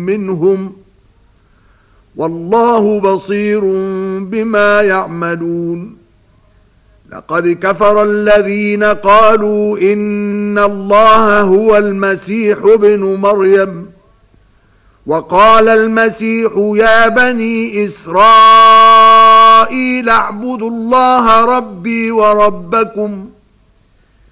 منهم والله بصير بما يعملون لقد كفر الذين قالوا إن الله هو المسيح ابن مريم وقال المسيح يا بني إسرائيل اعبدوا الله ربي وربكم